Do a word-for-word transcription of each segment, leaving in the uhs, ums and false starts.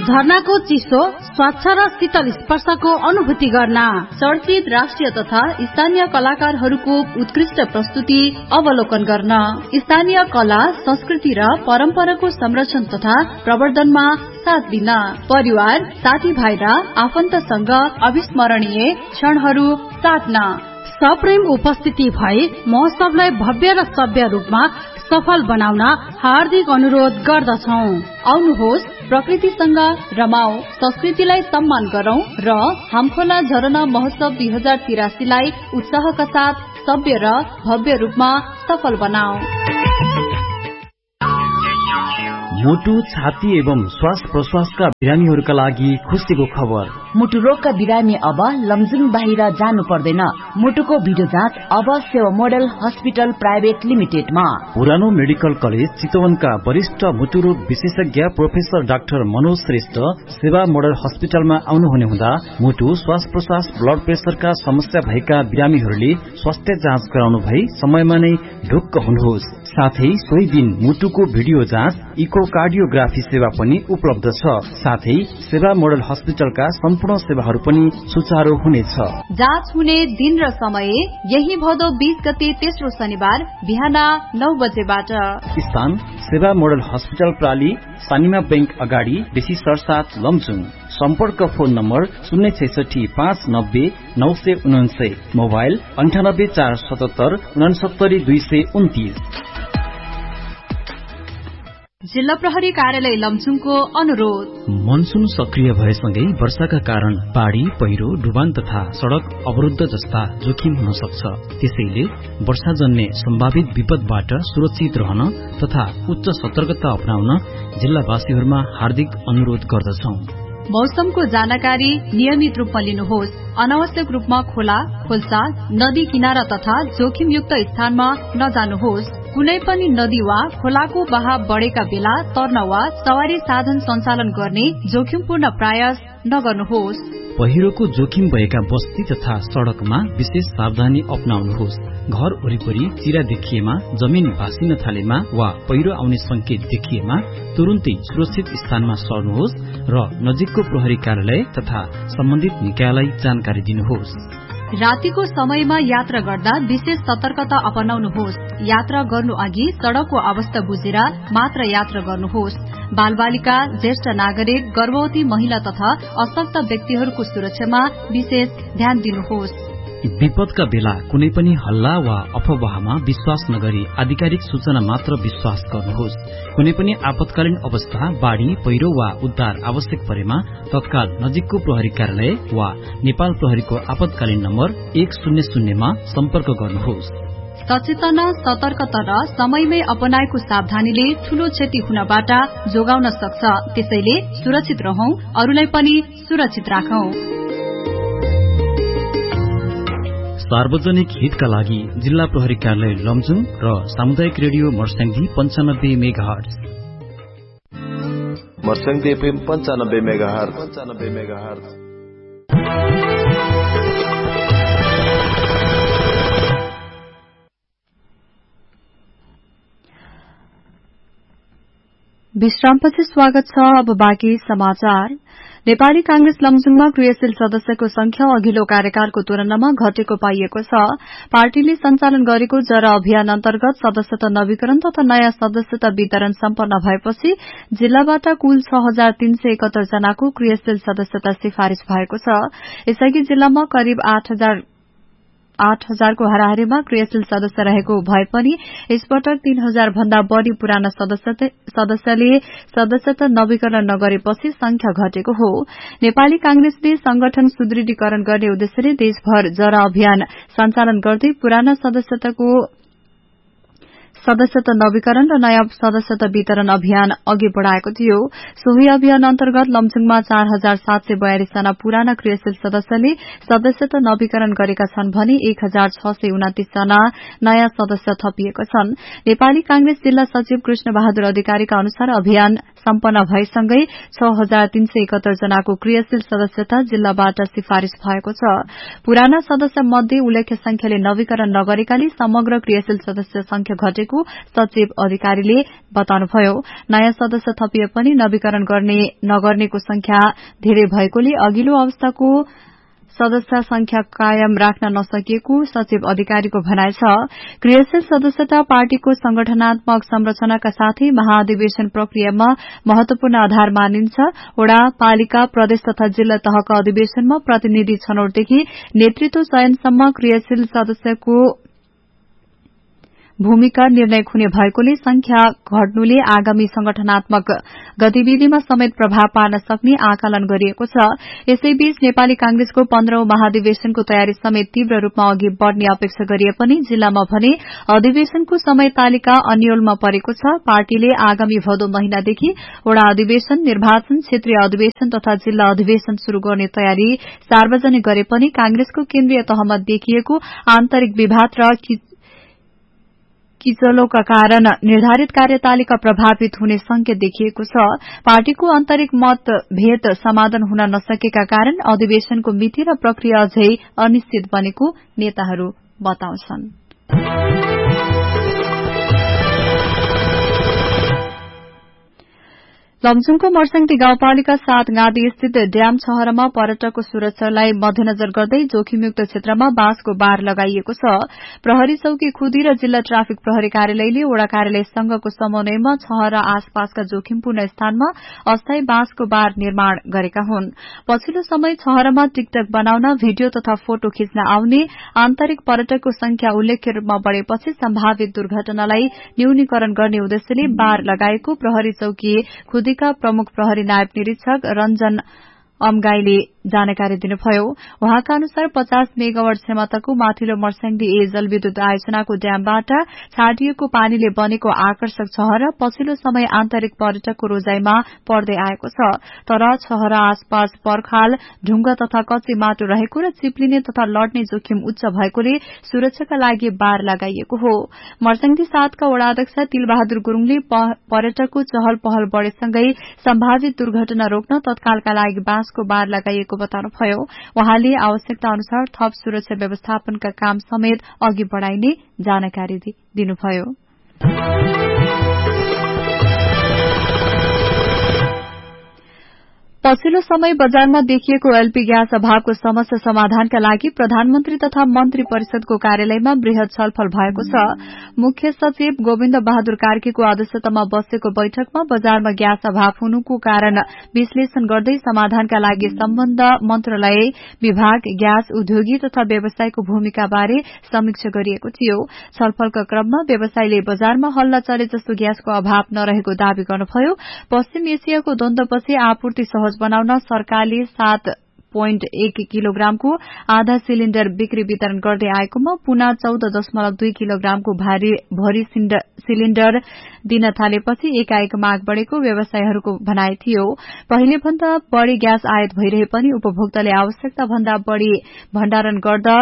झरनाको चिसो स्वच्छ र शीतल स्पर्शको अनुभूति गर्न, चर्चित राष्ट्रिय तथा स्थानीय कलाकारहरूको उत्कृष्ट प्रस्तुति अवलोकन गर्न, स्थानीय कला संस्कृति र परम्पराको संरक्षण तथा प्रवर्धनमा साथ दिन, परिवार साथीभाइ र आफन्तसँग अविस्मरणीय क्षणहरू साट्न, सप्रेम उपस्थिति भई महोत्सवलाई भव्य र सभ्य रूपमा सफल बनाउन हार्दिक अनुरोध गर्दछौं। आउनुहोस्, प्रकृतिसँग रमाऊ, संस्कृतिलाई सम्मान गरौं र हामखोला झरना महोत्सव दुई हजार तिरासीलाई उत्साहका साथ सभ्य र भव्य रूपमा सफल बनाऊ। मुटु, छाती एवं श्वास प्रश्वासका बिरामीहरूका लागि खुसीको खबर। मुटु रोगका बिरामी अब लमजुङ बाहिर जानु पर्दैन। मुटुको भिडियो जाँच अब सेवा मोडल हस्पिटल प्राइभेट लिमिटेडमा। पुरानो मेडिकल कलेज चितवनका वरिष्ठ मुटु रोग विशेषज्ञ प्रोफेसर डाक्टर मनोज श्रेष्ठ सेवा मोडल हस्पिटलमा आउनुहुने हुँदा मुटु, श्वास प्रश्वास, ब्लड प्रेसरका समस्या भएका बिरामीहरूले स्वास्थ्य जाँच गराउनु भई समयमा नै ढुक्क हुनुहोस्। साथै सोही दिन मुटुको भिडियो जाँच, इकोकार्डियोग्राफी सेवा पनि उपलब्ध छ। साथै सेवा मोडल हस्पिटलका सम्पूर्ण सेवाहरू पनि सुचारू हुनेछ। जाँच हुने दिन र समय यही भदौ बीस गते तेस्रो शनिबार बिहान नौ बजेबाट। स्थान सेवा मोडल हस्पिटल प्राली, सानिमा बैंक अगाडि, बेसी सरसात, लमजुङ। सम्पर्क फोन नम्बर शून्य छैसठी पाँच नब्बे नौ सय उनान्सय, मोबाइल अन्ठानब्बे चार सतहत्तर उनासत्तरी दुई सय उन्तीस। जिल्ला प्रहरी कार्यालय लमजुङको अनुरोध। मनसुन सक्रिय भएसँगै वर्षाका कारण बाढ़ी, पहिरो, डुबान तथा सड़क अवरुद्ध जस्ता जोखिम हुन सक्छ। त्यसैले वर्षाजन्य सम्भावित विपदबाट सुरक्षित रहन तथा उच्च सतर्कता अपनाउन जिल्लावासीहरूमा हार्दिक अनुरोध गर्दछौं। मौसमको जानकारी नियमित रूपमा लिनुहोस्। अनावश्यक रूपमा खोला, खोल्सा, नदी किनारा तथा जोखिमयुक्त स्थानमा नजानुहोस्। कुनै पनि नदी वा खोलाको बहाव बढ़ेका बेला तर्न वा सवारी साधन सञ्चालन गर्ने जोखिमपूर्ण प्रयास नगर्नुहोस्। पहिरोको जोखिम भएका बस्ती तथा सड़कमा विशेष सावधानी अपनाउनुहोस्। घर वरिपरि चिरा देखिएमा, जमिन भासिन थालेमा वा पहिरो आउने संकेत देखिएमा तुरुन्तै सुरक्षित स्थानमा सर्नुहोस् र नजिकको प्रहरी कार्यालय तथा सम्बन्धित निकायलाई जानकारी दिनुहोस्। रातिको समयमा यात्रा गर्दा विशेष सतर्कता अपनाउनुहोस्। यात्रा गर्नु अघि सड़कको अवस्था बुझेर मात्र यात्रा गर्नुहोस्। बालबालिका, ज्येष्ठ नागरिक, गर्भवती महिला तथा अशक्त व्यक्तिहरूको सुरक्षामा विशेष ध्यान दिनुहोस्। विपदका बेला कुनै पनि हल्ला वा अफवाहमा विश्वास नगरी आधिकारिक सूचना मात्र विश्वास गर्नुहोस्। कुनै पनि आपतकालीन अवस्था, बाढ़ी, पहिरो वा उद्धार आवश्यक परेमा तत्काल नजिकको प्रहरी कार्यालय वा नेपाल प्रहरीको आपतकालीन नम्बर एक शून्य शून्यमा सम्पर्क गर्नुहोस्। सचेतना, सतर्कता र समयमै अपनाएको सावधानीले ठूलो क्षति हुनबाट जोगाउन सक्छ। त्यसैले सुरक्षित रहौं, अरूलाई पनि सुरक्षित राखौं। सार्वजनिक हितका लागि जिल्ला प्रहरी कार्यालय लमजुङ र सामुदायिक रेडियो मर्स्याङ्दी पञ्चानब्बे मेगाहर्ज। मर्स्याङ्दी एफएम पञ्चानब्बे मेगाहर्ज पञ्चानब्बे मेगाहर्ज। विश्रामपछि स्वागत छ। अब बाँकी समाचार। नेपाली कांग्रेस लमजुङमा क्रियाशील सदस्यको संख्या अघिल्लो कार्यकालको तुलनामा घटेको पाइएको छ। पार्टीले सञ्चालन गरेको जरा अभियान अन्तर्गत सदस्यता नवीकरण तथा नयाँ सदस्यता वितरण सम्पन्न भएपछि जिल्लाबाट कुल छ हजार तीन सय एकहत्तर जनाको क्रियाशील सदस्यता सिफारिश भएको छ। यसअघि जिल्लामा करिब आठ हजार आठ हजारको हाराहारीमा क्रियाशील सदस्य रहेको भए पनि यसपटक तीन हजार भन्दा बढ़ी पुराना सदस्यले सदस्यता नवीकरण नगरेपछि संख्या घटेको हो। नेपाली कांग्रेसले संगठन सुदृढीकरण गर्ने उद्देश्यले देशभर जरा अभियान सञ्चालन गर्दै पुराना सदस्यताको सदस्यता नवीकरण र नयाँ सदस्यता वितरण अभियान अघि बढ़ाएको थियो। सोही अभियान अन्तर्गत लमजुङमा चार हजार सात सय बयालिस जना पुराना क्रियाशील सदस्यले सदस्यता नवीकरण गरेका छन् भने एक हजार छ सय उनातीस जना नयाँ सदस्य थपिएका छन्। नेपाली कांग्रेस जिल्ला सचिव कृष्ण बहादुर अधिकारीका अनुसार अभियान सम्पन्न भएसँगै छ हजार तीन सय एकहत्तर जनाको क्रियाशील सदस्यता जिल्लाबाट सिफारिश भएको छ। पुराना सदस्य मध्ये उल्लेख्य संख्याले नवीकरण नगरेकाले समग्र क्रियाशील सदस्य संख्या घटेको सचिव अधिकारीले बताउनुभयो। नयाँ सदस्य थपिए पनि नवीकरण गर्ने नगर्नेको संख्या धेरै भएकोले अघिल्लो अवस्थाको सदस्य संख्या कायम राख्न नसकिएको सचिव अधिकारीको भनाइ छ। क्रियाशील सदस्यता पार्टीको संगठनात्मक संरचनाका साथै महाधिवेशन प्रक्रियामा महत्वपूर्ण आधार मानिन्छ। वडा, पालिका, प्रदेश तथा जिल्ला तहका अधिवेशनमा प्रतिनिधि छनौटदेखि नेतृत्व चयनसम्म क्रियाशील सदस्यको भूमिका निर्णायक हुने भएकोले संख्या घट्नुले आगामी संगठनात्मक गतिविधिमा समेत प्रभाव पार्न सक्ने आकलन गरिएको छ। यसैबीच नेपाली कांग्रेसको पन्ध्रौं महाधिवेशनको तयारी समेत तीव्र रूपमा अघि बढ़ने अपेक्षा गरिए पनि जिल्लामा भने अधिवेशनको समय तालिका अन्यलमा परेको छ। पार्टीले आगामी भदौ महिनादेखि वडा अधिवेशन, निर्वाचन, क्षेत्रीय अधिवेशन तथा जिल्ला अधिवेशन शुरू गर्ने तयारी सार्वजनिक गरे पनि कांग्रेसको केन्द्रीय तहमा देखिएको आन्तरिक विवाद र किचलोका कारण निर्धारित कार्यतालिका प्रभावित हुने संकेत देखिएको छ। पार्टीको आन्तरिक मतभेद समाधान हुन नसकेका कारण अधिवेशनको मिति र प्रक्रिया अझै अनिश्चित बनेको नेताहरू बताउँछन्। लमजुङको मर्स्याङदी गाउँपालिका सात गाँधी स्थित ड्याम छहरमा पर्यटकको सुरक्षालाई मध्यनजर गर्दै जोखिमयुक्त क्षेत्रमा बाँसको बार लगाइएको छ। प्रहरी चौकी खुदी र जिल्ला ट्राफिक प्रहरी कार्यालयले वडा कार्यालयसँगको समन्वयमा छहर आसपासका जोखिमपूर्ण स्थानमा अस्थायी बाँसको बार निर्माण गरेका हुन्। पछिल्लो समय छहरमा टिकटक बनाउन, भिडियो तथा फोटो खिच्न आउने आन्तरिक पर्यटकको संख्या उल्लेख्य रूपमा बढ़ेपछि सम्भावित दुर्घटनालाई न्यूनीकरण गर्ने उद्देश्यले बार लगाएको प्रहरी चौकी खुदी का प्रमुख प्रहरी नायब निरीक्षक रंजन अमगाईले जानकारी दिनुभयो। उहाँका अनुसार पचास मेगावाट क्षमताको माथिल्लो मर्स्याङदी ए जलविद्युत आयोजनाको ड्यामबाट छाडिएको पानीले बनेको आकर्षक छहर पछिल्लो समय आन्तरिक पर्यटकको रोजाईमा पर्दै आएको छ। तर छहर आसपास पर्खाल, ढुंगा तथा कच्ची माटो रहेको र चिप्लिने तथा लड्ने जोखिम उच्च भएकोले सुरक्षाका लागि बार लगाइएको हो। मर्स्याङदी सातका वडा अध्यक्ष तिलबहादुर गुरूङले पर्यटकको चहल पहल बढ़ेसँगै सम्भावित दुर्घटना रोक्न तत्कालका लागि बाँसको बार लगाइएको बताउनुभयो। उहाँले आवश्यकता अनुसार थप सुरक्षा व्यवस्थापनका काम समेत अघि बढ़ाइने जानकारी दिनुभयो। पछिल्लो समय बजारमा देखिएको एलपी ग्यास अभावको समस्या समाधानका लागि प्रधानमन्त्री तथा मन्त्री परिषदको कार्यालयमा वृहत छलफल भएको छ। मुख्य सचिव गोविन्द बहादुर कार्कीको अध्यक्षतामा बसेको बैठकमा बजारमा ग्यास अभाव हुनुको कारण विश्लेषण गर्दै समाधानका लागि सम्बन्ध मन्त्रालय, विभाग, ग्यास उद्योगी तथा व्यवसायको भूमिका बारे समीक्षा गरिएको थियो। छलफलका क्रममा व्यवसायले बजारमा हल्ला चले जस्तो ग्यासको अभाव नरहेको दावी गर्नुभयो। पश्चिम एसियाको द्वन्द्वपछि आपूर्ति सहज बनाउन सरकारले सात पोइन्ट एक किलोग्रामको आधा सिलिण्डर बिक्री वितरण गर्दै आएकोमा पुनः चौध दशमलव दुई किलोग्रामको भरी सिलिण्डर दिन थालेपछि एकाएक माग बढ़ेको व्यवसायीहरूको भनाइ थियो। पहिले भन्दा बढ़ी ग्यास आयात भइरहे पनि उपभोक्ताले आवश्यकता भन्दा बढ़ी भण्डारण गर्दा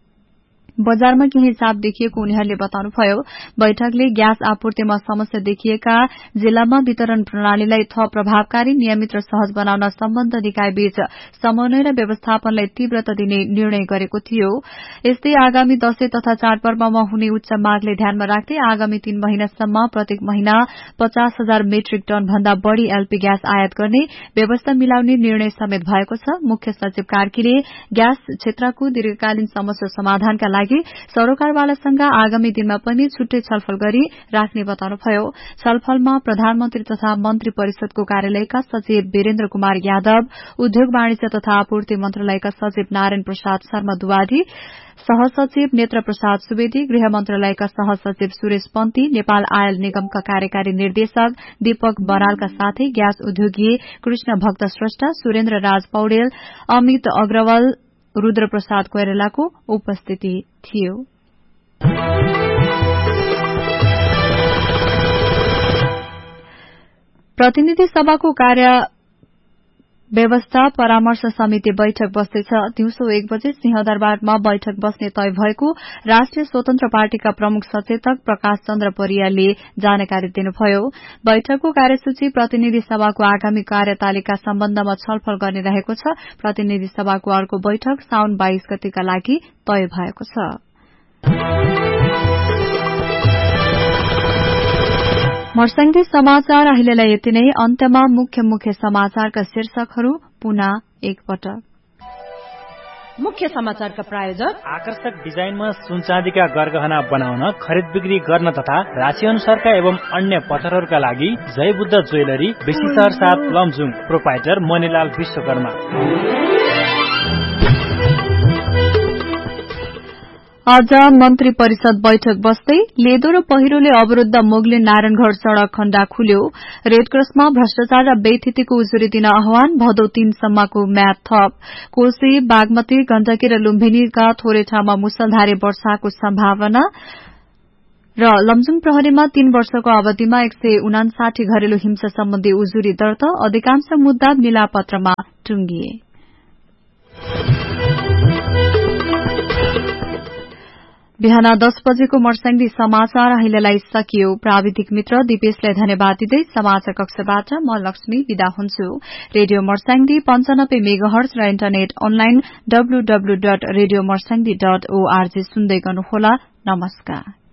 बजारमा केही चाप देखिएको उनीहरूले बताउनुभयो। बैठकले ग्यास आपूर्तिमा समस्या देखिएका जिल्लामा वितरण प्रणालीलाई थप प्रभावकारी, नियमित र सहज बनाउन सम्बन्ध निकायबीच समन्वय र व्यवस्थापनलाई तीव्रता दिने निर्णय गरेको थियो। यस्तै आगामी दशैं तथा चाडपर्वमा हुने उच्च मागले ध्यानमा राख्दै आगामी तीन महिनासम्म प्रत्येक महिना पचास हजार मेट्रिक टन भन्दा बढ़ी एलपी ग्यास आयात गर्ने व्यवस्था मिलाउने निर्णय समेत भएको छ। मुख्य सचिव कार्कीले ग्यास क्षेत्रको दीर्घकालीन समस्या समाधानका लागि सरोकारवालासँग आगामी दिनमा पनि छुट्टै छलफल गरी राख्ने बताउनुभयो। छलफलमा प्रधानमन्त्री तथा मन्त्री परिषदको कार्यालयका सचिव वीरेन्द्र कुमार यादव, उद्योग वाणिज्य तथा आपूर्ति मन्त्रालयका सचिव नारायण प्रसाद शर्मा दुवादी, सहसचिव नेत्र प्रसाद सुवेदी, गृह मन्त्रालयका सहसचिव सुरेश पन्ती, नेपाल आयल निगमका कार्यकारी निर्देशक दीपक बरालका साथै ग्यास उद्योगी कृष्ण भक्त श्रेष्ठ, सुरेन्द्र राज पौडेल, अमित अग्रवाल, रूद्र प्रसाद कोइरालाको उपस्थिति थियो। प्रतिनिधि सभाको कार्य व्यवस्था परामर्श समिति बैठक बस्दैछ। दिउँसो एक बजे सिंहदरबारमा बैठक बस्ने तय भएको राष्ट्रिय स्वतन्त्र पार्टीका प्रमुख सचेतक प्रकाश चन्द्र परियारले जानकारी दिनुभयो। बैठकको कार्यसूची प्रतिनिधि सभाको आगामी कार्यतालिका सम्बन्धमा छलफल गर्ने रहेको छ। प्रतिनिधि सभाको अर्को बैठक साउन बाइस गतेका लागि तय भएको छ। मर्स्याङ्दी समाचार अहिलेलाई यति नै। अन्त्यमा मुख्य मुख्य समाचारका शीर्षकहरू पुनः एकपटक। मुख्य समाचारका प्रायोजक आकर्षक डिजाइनमा सुनचाँदीका गरगहना बनाउन, खरिद बिक्री गर्न तथा राशि अनुसारका एवं अन्य पत्थरहरूका लागि जय बुद्ध ज्वेलरी, बेसी सहर साथ लमजुङ। प्रोपाइटर मणिलाल विश्वकर्मा। आज मन्त्री परिषद बैठक बस्दै लेदो र पहिरोले अवरूद्ध मोगलिन नारायणगढ़ सड़क खण्डा खुल्यो। रेडक्रसमा भ्रष्टाचार र बेथितिको उजुरी दिन आह्वान। भदौ तीन सम्मको म्याद थप। कोशी, बागमती, गण्डकी र लुम्बिनीका थोरै ठाउँमा मुसलधारे वर्षाको सम्भावना र लमजुङ प्रहरीमा तीन वर्षको अवधिमा एक सय उनासाठी घरेलु हिंसा सम्बन्धी उजुरी दर्ता। अधिकांश मुद्दा मिलापत्रमा टुंगिए। बिहान दस बजेको मर्स्याङ्दी समाचार अहिलेलाई सकियो। प्राविधिक मित्र दिपेशलाई धन्यवाद दिँदै समाचार कक्षबाट म लक्ष्मी विदा हुन्छु। रेडियो मर्स्याङ्दी पञ्चानब्बे मेगाहर्ज र internet online डब्लूडब्लू dot radio Marsyangdi dot ORG सुन्दै गर्नुहोला। नमस्कार।